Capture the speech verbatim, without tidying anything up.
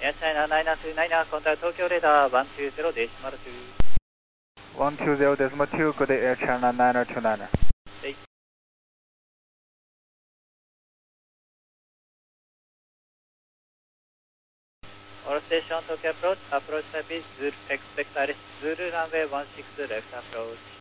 Air China nine two nine, contact Tokyo radar one two zero decimal two. one two zero decimal two, good day Air China nine two nine. Hey. All station Tokyo approach, approach type is Zulu, expect Zulu runway one six left approach.